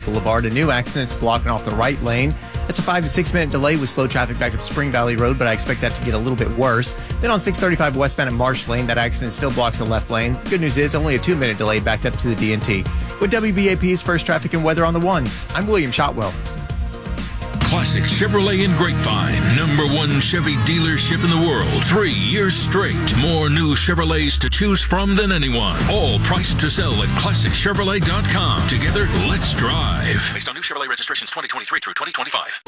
Boulevard. A new accident's blocking off the right lane. That's a 5 to 6 minute delay with slow traffic back up Spring Valley Road, but I expect that to get a little bit worse. Then on 635 westbound at Marsh Lane, that accident still blocks the left lane. Good news is only a 2 minute delay backed up to the D&T. With WBAP's first traffic and weather on the ones, I'm William Shotwell. Classic Chevrolet in Grapevine, #1 Chevy dealership in the world, 3 years straight. More new Chevrolets to choose from than anyone. All priced to sell at ClassicChevrolet.com. Together, let's drive. Based on new Chevrolet registrations 2023 through 2025.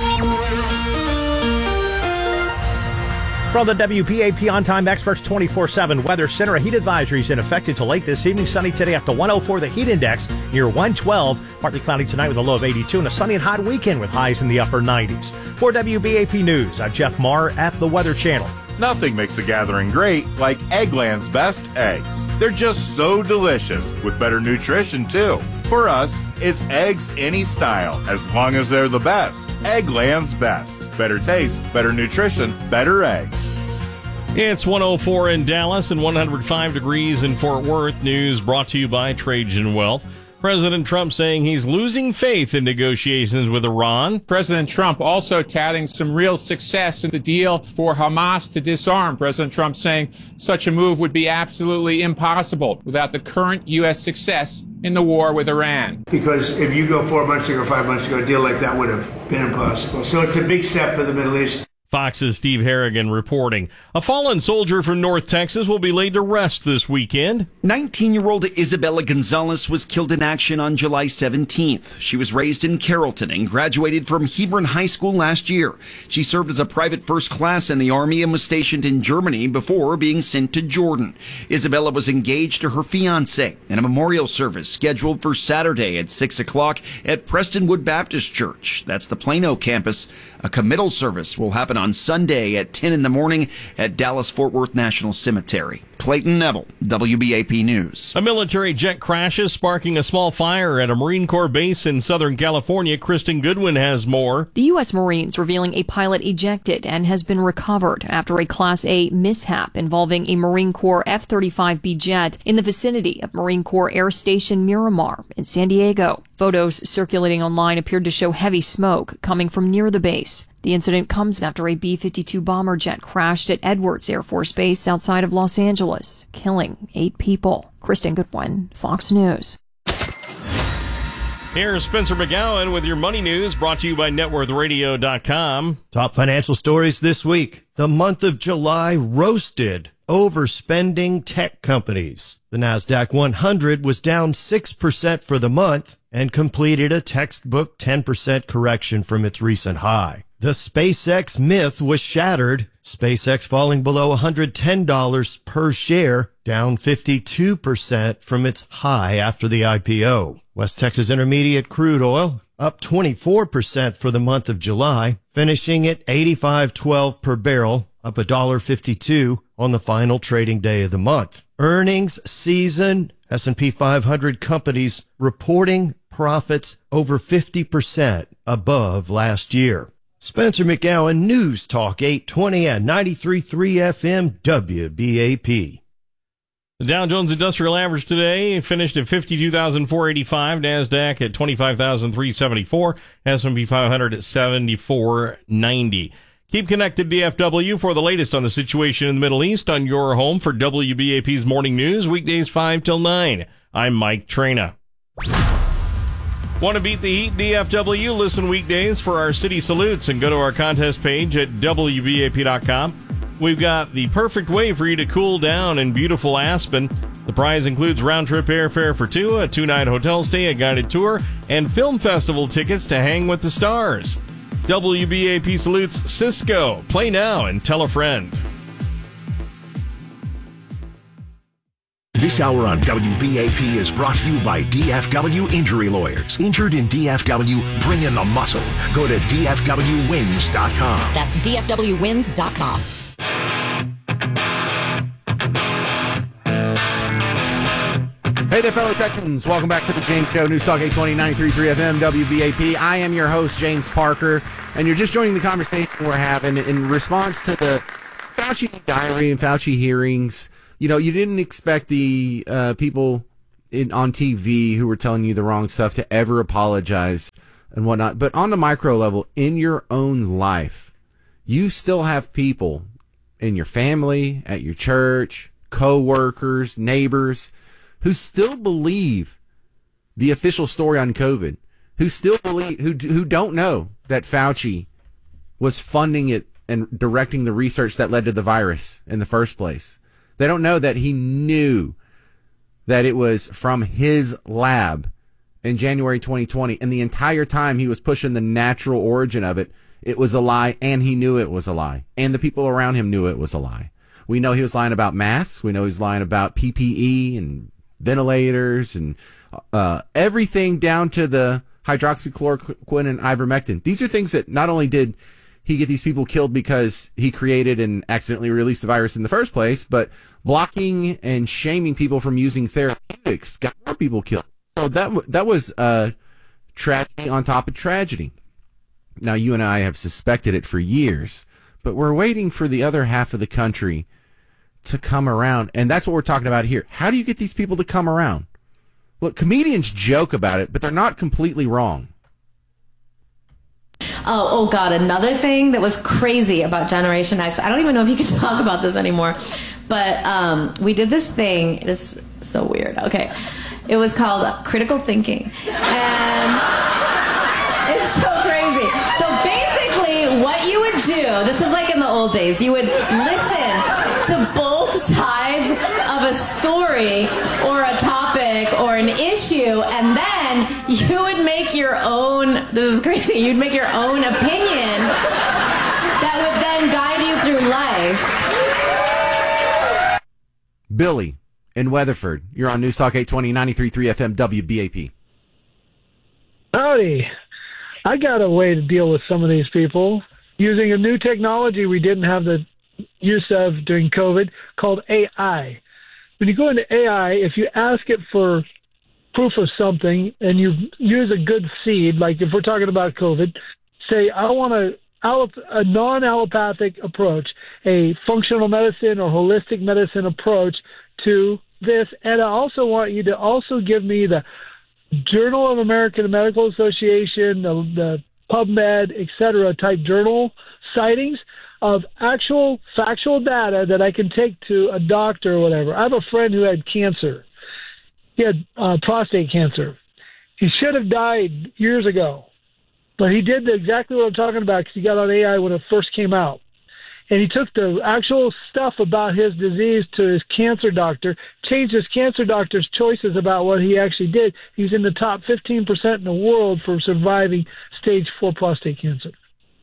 From the WBAP On-Time Experts 24/7 Weather Center, a heat advisory is in effect until late this evening. Sunny today up to 104. The heat index near 112. Partly cloudy tonight with a low of 82. And a sunny and hot weekend with highs in the upper 90s. For WBAP News, I'm Jeff Marr at the Weather Channel. Nothing makes a gathering great like Eggland's best eggs. They're just so delicious, with better nutrition, too. For us, it's eggs any style, as long as they're the best. Eggland's best. Better taste, better nutrition, better eggs. It's 104 in Dallas and 105 degrees in Fort Worth. News brought to you by Trajan Wealth. President Trump saying he's losing faith in negotiations with Iran. President Trump also touting some real success in the deal for Hamas to disarm. President Trump saying such a move would be absolutely impossible without the current U.S. success in the war with Iran. Because if you go 4 months ago, 5 months ago, a deal like that would have been impossible. So it's a big step for the Middle East. Fox's Steve Harrigan reporting. A fallen soldier from North Texas will be laid to rest this weekend. 19-year-old Isabella Gonzalez was killed in action on July 17th. She was raised in Carrollton and graduated from Hebron High School last year. She served as a private first class in the Army and was stationed in Germany before being sent to Jordan. Isabella was engaged to her fiancé in a memorial service scheduled for Saturday at 6 o'clock at Prestonwood Baptist Church. That's the Plano campus. A committal service will happen on Sunday at 10 in the morning at Dallas-Fort Worth National Cemetery. Clayton Neville, WBAP News. A military jet crashes, sparking a small fire at a Marine Corps base in Southern California. Kristen Goodwin has more. The U.S. Marines revealing a pilot ejected and has been recovered after a Class A mishap involving a Marine Corps F-35B jet in the vicinity of Marine Corps Air Station Miramar in San Diego. Photos circulating online appeared to show heavy smoke coming from near the base. The incident comes after a B-52 bomber jet crashed at Edwards Air Force Base outside of Los Angeles, killing 8 people. Kristen Goodwin, Fox News. Here's Spencer McGowan with your money news, brought to you by NetworthRadio.com. Top financial stories this week. The month of July roasted overspending tech companies. The NASDAQ 100 was down 6% for the month and completed a textbook 10% correction from its recent high. The SpaceX myth was shattered. SpaceX falling below $110 per share, down 52% from its high after the IPO. West Texas Intermediate crude oil up 24% for the month of July, finishing at $85.12 per barrel, up $1.52 on the final trading day of the month. Earnings season, S&P 500 companies reporting profits over 50% above last year. Spencer McGowan, News Talk 820 and 93.3 FM WBAP. The Dow Jones Industrial Average today finished at 52,485, NASDAQ at 25,374, S&P 500 at 7490. Keep connected, DFW, for the latest on the situation in the Middle East on your home for WBAP's Morning News, weekdays 5 till 9. I'm Mike Traina. Want to beat the heat, DFW? Listen weekdays for our city salutes and go to our contest page at WBAP.com. We've got the perfect way for you to cool down in beautiful Aspen. The prize includes round-trip airfare for 2, a 2-night hotel stay, a guided tour, and film festival tickets to hang with the stars. WBAP salutes Cisco. Play now and tell a friend. This hour on WBAP is brought to you by DFW Injury Lawyers. Injured in DFW, bring in the muscle. Go to DFWWins.com. That's DFWWins.com. Hey there, fellow Texans. Welcome back to the James Show, News Talk 820, 93.3 FM, WBAP. I am your host, James Parker, and you're just joining the conversation we're having in response to the Fauci diary and Fauci hearings. You know, you didn't expect the people on TV who were telling you the wrong stuff to ever apologize and whatnot. But on the micro level, in your own life, you still have people in your family, at your church, co-workers, neighbors, who still believe the official story on COVID, who still believe, who don't know that Fauci was funding it and directing the research that led to the virus in the first place. They don't know that he knew that it was from his lab in January 2020, and the entire time he was pushing the natural origin of it, it was a lie, and he knew it was a lie, and the people around him knew it was a lie. We know he was lying about masks. We know he's lying about PPE and ventilators and everything down to the hydroxychloroquine and ivermectin. These are things that not only did he get these people killed because he created and accidentally released the virus in the first place, but blocking and shaming people from using therapeutics got more people killed. So that was tragedy on top of tragedy. Now, you and I have suspected it for years, but we're waiting for the other half of the country to come around, and that's what we're talking about here. How do you get these people to come around? Look, comedians joke about it, but they're not completely wrong. Oh God, another thing that was crazy about Generation X. I don't even know if you can talk about this anymore, but we did this thing. It is so weird. Okay. It was called critical thinking. And it's so crazy. So basically what you would do, this is like in the old days, you would listen to both sides of a story or a topic or an issue, and then you would make your own, this is crazy, you'd make your own opinion that would then guide you through life. Billy in Weatherford, you're on News Talk 820, 93.3 FM, WBAP. Howdy. I got a way to deal with some of these people using a new technology we didn't have the use of during COVID called AI. When you go into AI, if you ask it for proof of something and you use a good seed, like if we're talking about COVID, say, I want a non-allopathic approach, a functional medicine or holistic medicine approach to this, and I also want you to also give me the Journal of American Medical Association, the PubMed, etc. type journal sightings of actual factual data that I can take to a doctor or whatever. I have a friend who had cancer. He had prostate cancer. He should have died years ago, but he did exactly what I'm talking about because he got on AI when it first came out. And he took the actual stuff about his disease to his cancer doctor, changed his cancer doctor's choices about what he actually did. He's in the top 15% in the world for surviving stage 4 prostate cancer.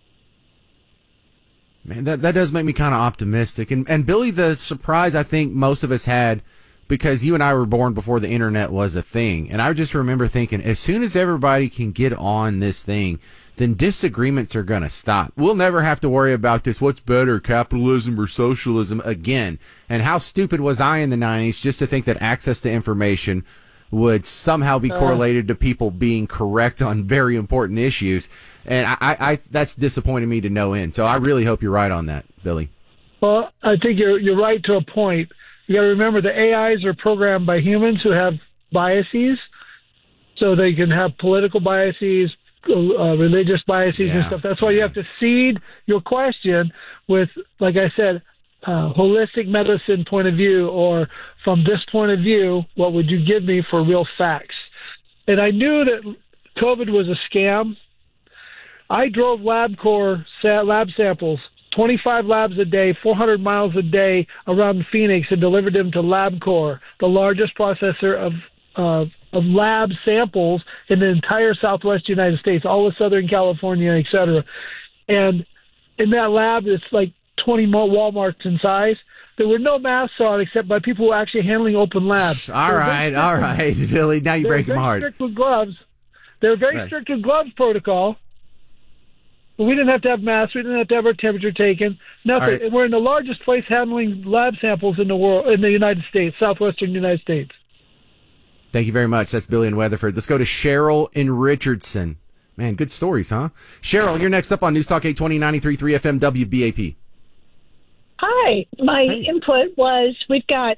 Man, that does make me kind of optimistic. And Billy, the surprise I think most of us had, because you and I were born before the internet was a thing. And I just remember thinking, as soon as everybody can get on this thing, then disagreements are going to stop. We'll never have to worry about this, what's better, capitalism or socialism, again. And how stupid was I in the 90s just to think that access to information would somehow be correlated to people being correct on very important issues. And I that's disappointed me to no end. So I really hope you're right on that, Billy. Well, I think you're right to a point. You got to remember the AIs are programmed by humans who have biases, so they can have political biases, religious biases and stuff. That's why you have to seed your question with, like I said, holistic medicine point of view, or from this point of view, what would you give me for real facts? And I knew that COVID was a scam. I drove LabCorp lab samples, 25 labs a day, 400 miles a day around Phoenix, and delivered them to LabCorp, the largest processor of lab samples in the entire Southwest United States, all of Southern California, et cetera. And in that lab, it's like 20 Walmarts in size. There were no masks on except by people who were actually handling open labs. All right, Billy. Now you break them hard. Strict with gloves. They were very strict with gloves protocol. But we didn't have to have masks. We didn't have to have our temperature taken. Nothing. Right. And we're in the largest place handling lab samples in the world, in the United States, southwestern United States. Thank you very much. That's Billy in Weatherford. Let's go to Cheryl in Richardson. Man, good stories, huh? Cheryl, you're next up on News Talk 820, 93.3 FM, WBAP. Hi. My input was we've got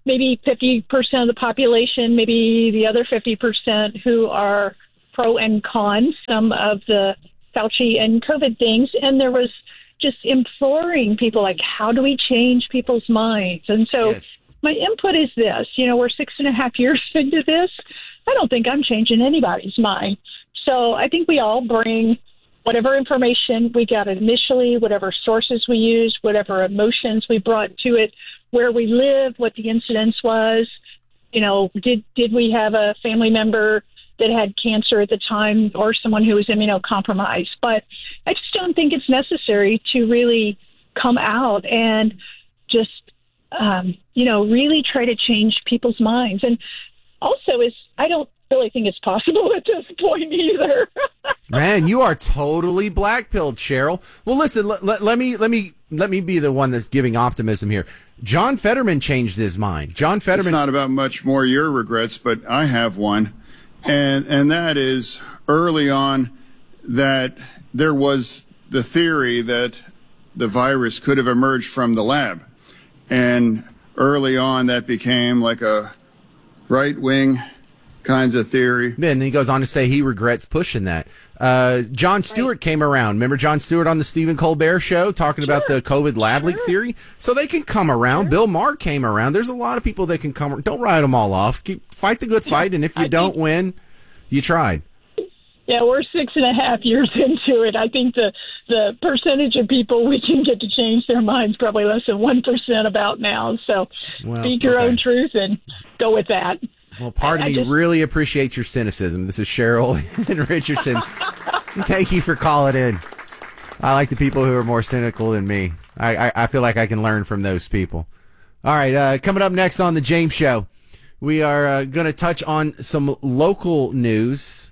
maybe 50% of the population, maybe the other 50% who are pro and con some of the Fauci and COVID things. And there was just imploring people, like, how do we change people's minds? And so my input is this, we're 6.5 years into this. I don't think I'm changing anybody's mind. So I think we all bring whatever information we got initially, whatever sources we used, whatever emotions we brought to it, where we live, what the incidence was. Did we have a family member that had cancer at the time or someone who was immunocompromised? But I just don't think it's necessary to really come out and just, really try to change people's minds. And also I don't really think it's possible at this point either. Man, you are totally black-pilled, Cheryl. Well, listen, let me be the one that's giving optimism here. John Fetterman changed his mind. It's not about much more your regrets, but I have one. And that is early on that there was the theory that the virus could have emerged from the lab. And early on that became like a right-wing kinds of theory. Then he goes on to say he regrets pushing that. Jon Stewart came around. Remember Jon Stewart on the Stephen Colbert show talking about the COVID lab leak theory? So they can come around. Bill Maher came around. There's a lot of people that can come. Don't write them all off. Fight the good fight, and if you don't win, you tried. Yeah, we're 6.5 years into it. I think the percentage of people we can get to change their minds probably less than 1% about now. So speak your own truth and go with that. Well, part of me really appreciates your cynicism. This is Cheryl and Richardson. Thank you for calling in. I like the people who are more cynical than me. I feel like I can learn from those people. All right, coming up next on the James Show, we are going to touch on some local news,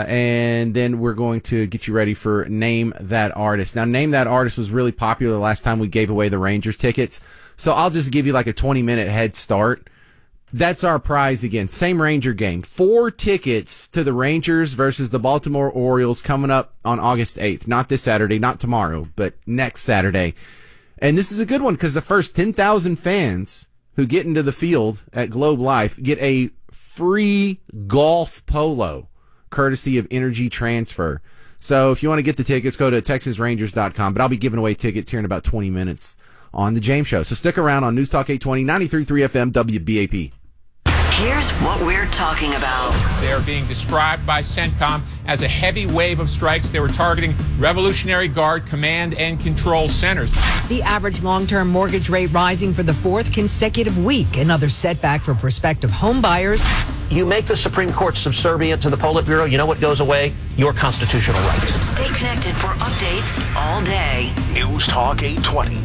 and then we're going to get you ready for Name That Artist. Now, Name That Artist was really popular last time we gave away the Rangers tickets, so I'll just give you like a 20-minute head start. That's our prize again. Same Ranger game. 4 tickets to the Rangers versus the Baltimore Orioles coming up on August 8th. Not this Saturday, not tomorrow, but next Saturday. And this is a good one because the first 10,000 fans who get into the field at Globe Life get a free golf polo courtesy of Energy Transfer. So if you want to get the tickets, go to TexasRangers.com. But I'll be giving away tickets here in about 20 minutes on the James Show. So stick around on News Talk 820, 93.3 FM, WBAP. Here's what we're talking about. They are being described by CENTCOM as a heavy wave of strikes. They were targeting Revolutionary Guard command and control centers. The average long-term mortgage rate rising for the 4th consecutive week. Another setback for prospective home buyers. You make the Supreme Court subservient to the Politburo, you know what goes away? Your constitutional rights. Stay connected for updates all day. News Talk 820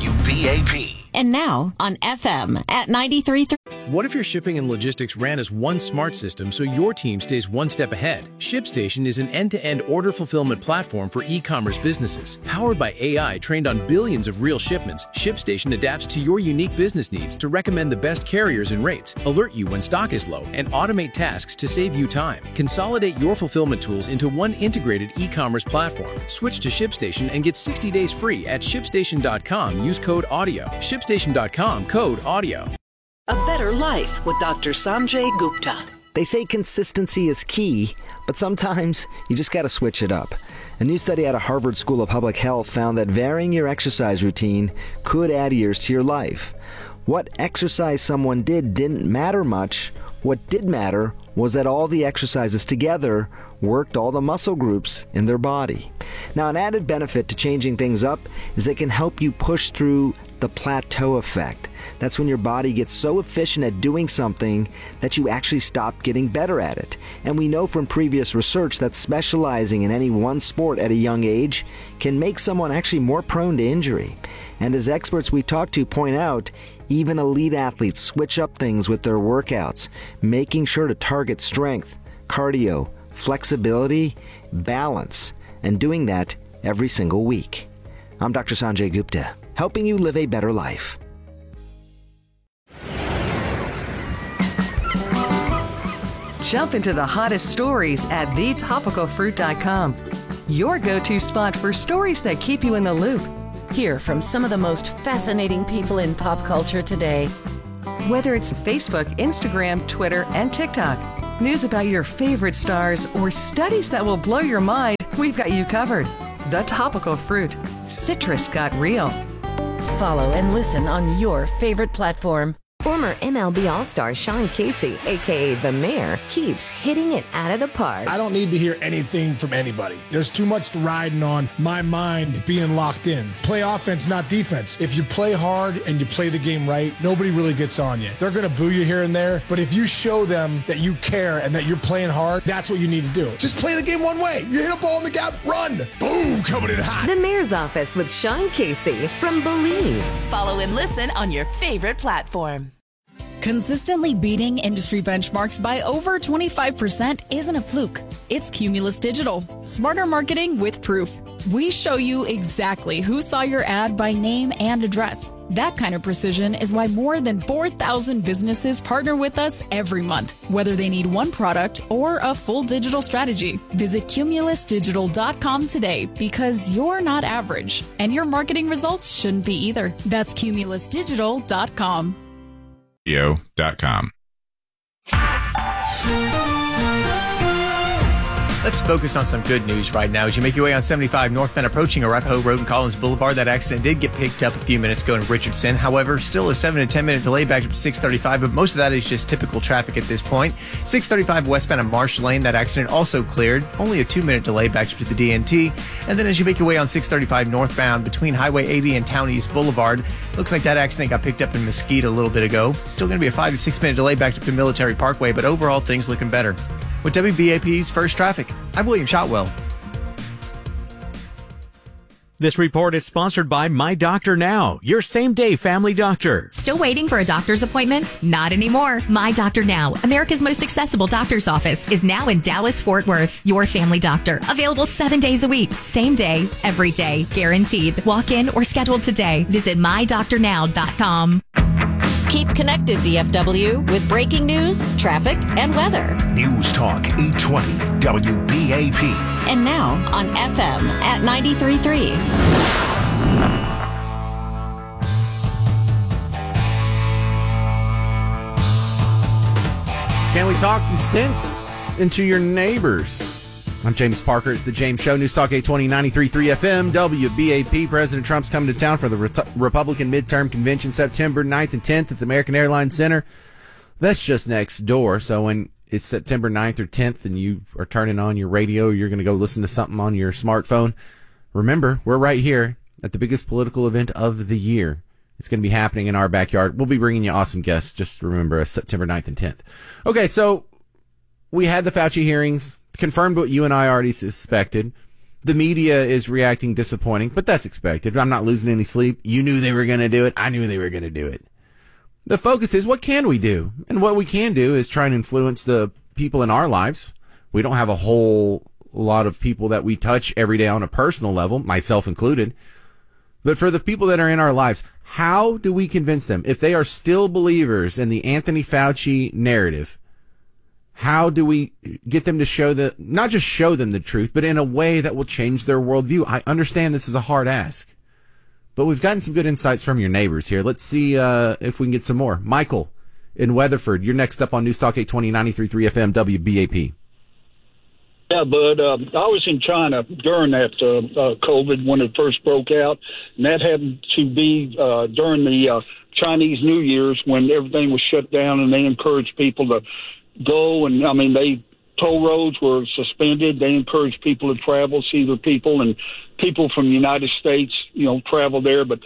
WBAP. And now on FM at 93.3. What if your shipping and logistics ran as one smart system so your team stays one step ahead? ShipStation is an end-to-end order fulfillment platform for e-commerce businesses. Powered by AI trained on billions of real shipments, ShipStation adapts to your unique business needs to recommend the best carriers and rates, alert you when stock is low, and automate tasks to save you time. Consolidate your fulfillment tools into one integrated e-commerce platform. Switch to ShipStation and get 60 days free at ShipStation.com. Use code AUDIO. ShipStation.com, code AUDIO. A Better Life with Dr. Sanjay Gupta. They say consistency is key, but sometimes you just got to switch it up. A new study out of Harvard School of Public Health found that varying your exercise routine could add years to your life. What exercise someone did didn't matter much. What did matter was that all the exercises together worked all the muscle groups in their body. Now, an added benefit to changing things up is they can help you push through the plateau effect. That's when your body gets so efficient at doing something that you actually stop getting better at it. And we know from previous research that specializing in any one sport at a young age can make someone actually more prone to injury. And as experts we talk to point out, even elite athletes switch up things with their workouts, making sure to target strength, cardio, flexibility, balance, and doing that every single week. I'm Dr. Sanjay Gupta, helping you live a better life. Jump into the hottest stories at thetopicalfruit.com. Your go-to spot for stories that keep you in the loop. Hear from some of the most fascinating people in pop culture today. Whether it's Facebook, Instagram, Twitter, and TikTok, news about your favorite stars, or studies that will blow your mind, we've got you covered. The Topical Fruit. Citrus got real. Follow and listen on your favorite platform. Former MLB All-Star Sean Casey, a.k.a. The Mayor, keeps hitting it out of the park. I don't need to hear anything from anybody. There's too much riding on my mind being locked in. Play offense, not defense. If you play hard and you play the game right, nobody really gets on you. They're going to boo you here and there, but if you show them that you care and that you're playing hard, that's what you need to do. Just play the game one way. You hit a ball in the gap, run. Boom, coming in hot. The Mayor's Office with Sean Casey from Believe. Follow and listen on your favorite platform. Consistently beating industry benchmarks by over 25% isn't a fluke. It's Cumulus Digital. Smarter marketing with proof. We show you exactly who saw your ad by name and address. That kind of precision is why more than 4,000 businesses partner with us every month, whether they need one product or a full digital strategy. Visit cumulusdigital.com today because you're not average, and your marketing results shouldn't be either. That's cumulusdigital.com. .com. Let's focus on some good news right now. As you make your way on 75 northbound approaching Arapahoe Road and Collins Boulevard, that accident did get picked up a few minutes ago in Richardson. However, still a 7 to 10 minute delay back up to 635, but most of that is just typical traffic at this point. 635 westbound of Marsh Lane, that accident also cleared. Only a 2-minute delay back up to the DNT. And then as you make your way on 635 northbound between Highway 80 and Town East Boulevard, looks like that accident got picked up in Mesquite a little bit ago. Still going to be a 5 to 6 minute delay back up to Military Parkway, but overall things looking better. With WBAP's First Traffic, I'm William Shotwell. This report is sponsored by My Doctor Now, your same-day family doctor. Still waiting for a doctor's appointment? Not anymore. My Doctor Now, America's most accessible doctor's office, is now in Dallas-Fort Worth. Your family doctor, available 7 days a week. Same day, every day, guaranteed. Walk in or schedule today. Visit mydoctornow.com. Keep connected, DFW, with breaking news, traffic, and weather. News Talk 820 WBAP. And now on FM at 93.3. Can we talk some sense into your neighbors? I'm James Parker. It's the James Show. News Talk 820, 93.3 FM, WBAP. President Trump's coming to town for the Republican midterm convention September 9th and 10th at the American Airlines Center. That's just next door. So when it's September 9th or 10th and you are turning on your radio, you're going to go listen to something on your smartphone, remember, we're right here at the biggest political event of the year. It's going to be happening in our backyard. We'll be bringing you awesome guests. Just remember, September 9th and 10th. Okay, so we had the Fauci hearings. Confirmed what you and I already suspected. The media is reacting disappointing, but that's expected. I'm not losing any sleep. You knew they were going to do it. I knew they were going to do it. The focus is, what can we do? And what we can do is try and influence the people in our lives. We don't have a whole lot of people that we touch every day on a personal level, myself included. But for the people that are in our lives, how do we convince them? If they are still believers in the Anthony Fauci narrative, how do we get them to not just show them the truth, but in a way that will change their worldview? I understand this is a hard ask, but we've gotten some good insights from your neighbors here. Let's see if we can get some more. Michael in Weatherford, you're next up on News Talk 820, 93.3 FM, WBAP. Yeah, Bud, I was in China during that COVID when it first broke out, and that happened to be during the Chinese New Year's when everything was shut down, and they encouraged people to go, and toll roads were suspended. They encouraged people to travel, see their people, and people from the United States, travel there. But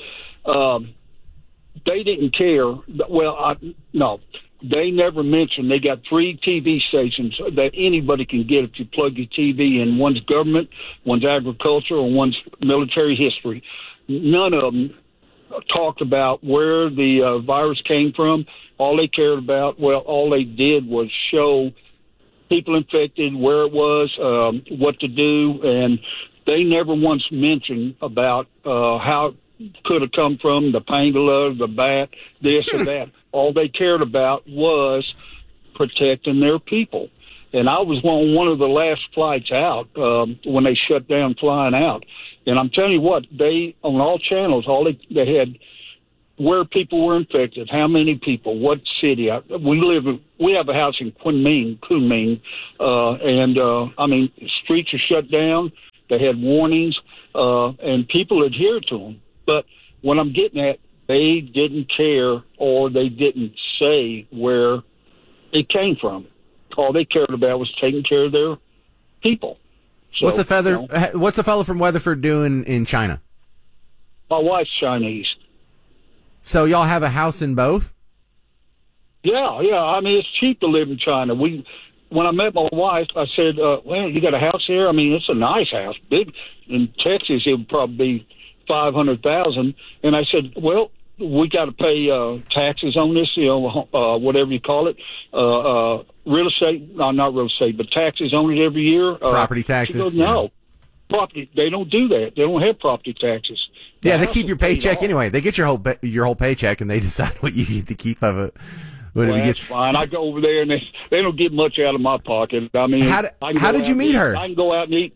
they didn't care. Well, no, they never mentioned they got 3 TV stations that anybody can get if you plug your TV in. One's government, one's agriculture, and one's military history. None of them talked about where the virus came from. All they cared about, all they did was show people infected, where it was, what to do, and they never once mentioned about how it could have come from, the pangolin, the bat, this or that. All they cared about was protecting their people. And I was on one of the last flights out when they shut down flying out. And I'm telling you what, they, on all channels, they had where people were infected, how many people, what city. We have a house in Kunming, and streets are shut down. They had warnings, and people adhered to them. But what I'm getting at, they didn't care, or they didn't say where it came from. All they cared about was taking care of their people. So, what's the fellow from Weatherford doing in China? My wife's Chinese. So y'all have a house in both? Yeah. I mean, it's cheap to live in China. When I met my wife, I said, well, you got a house here? I mean, it's a nice house. Big. In Texas, it would probably be $500,000. And I said, well, we got to pay taxes on this, whatever you call it. Real estate, not real estate, but taxes on it every year. Property taxes? She goes, no. Property, they don't do that. They don't have property taxes. Yeah, they keep your paycheck anyway. They get your whole paycheck, and they decide what you get to keep of it. That's fine. I go over there, and they don't get much out of my pocket. I mean, how did you meet her? I can go out and eat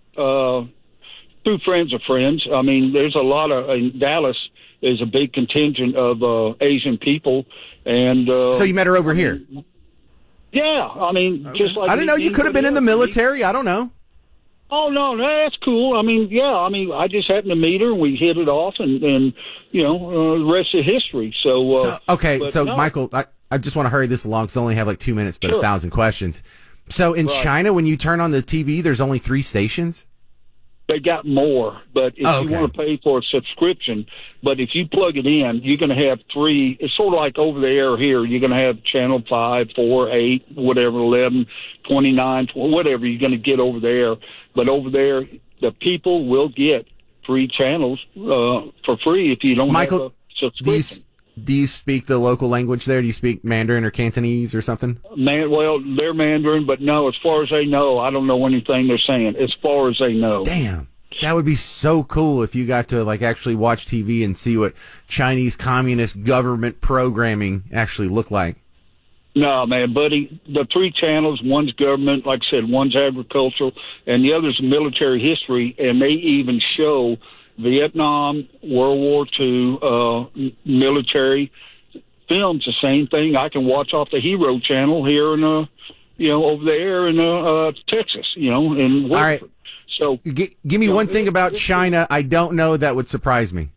through friends of friends. I mean, there's a lot in Dallas. There's a big contingent of Asian people, and so you met her over here. Yeah, I mean, just like I don't know. You could have been in the military. I don't know. Oh, no, that's cool. I mean, I just happened to meet her, and we hit it off, and the rest is history. So Michael, I just want to hurry this along because I only have like 2 minutes, but 1,000 questions. So in China, when you turn on the TV, there's only 3 stations? They got more, but if you want to pay for a subscription, but if you plug it in, you're going to have 3. It's sort of like over the air here. You're going to have channel 5, 4, 8, whatever, 11, 29, whatever you're going to get over there. But over there, the people will get 3 channels for free if you don't have a subscription. Do you speak the local language there? Do you speak Mandarin or Cantonese or something? They're Mandarin, but no, as far as they know, I don't know anything they're saying, as far as they know. Damn. That would be so cool if you got to actually watch TV and see what Chinese communist government programming actually looked like. No, man, buddy, the 3 channels, one's government, like I said, one's agricultural, and the other's military history, and they even show Vietnam, World War II, military films, the same thing. I can watch off the Hero channel here in, over there in Texas, in Wilford. All right. So give me one thing about China I don't know that would surprise me.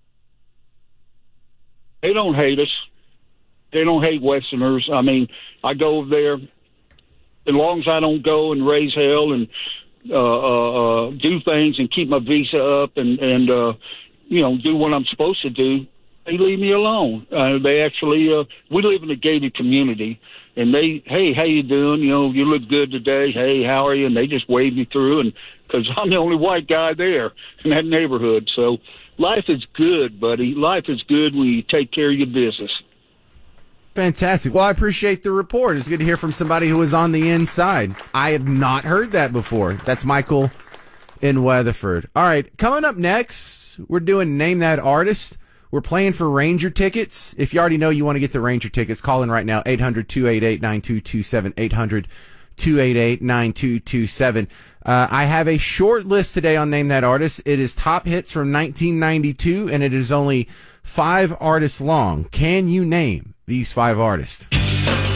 They don't hate us. They don't hate Westerners. I mean, I go over there, as long as I don't go and raise hell and do things and keep my visa up and do what I'm supposed to do, they leave me alone. They actually, we live in a gated community, and hey, how you doing? You look good today. Hey, how are you? And they just wave me through, and because I'm the only white guy there in that neighborhood. So life is good, buddy. Life is good when you take care of your business. Fantastic. Well, I appreciate the report. It's good to hear from somebody who was on the inside. I have not heard that before. That's Michael in Weatherford. All right, coming up next, we're doing Name That Artist. We're playing for Ranger tickets. If you already know you want to get the Ranger tickets, call in right now, 800-288-9227, 800-288-9227. I have a short list today on Name That Artist. It is top hits from 1992, and it is only 5 artists long. Can you name these 5 artists?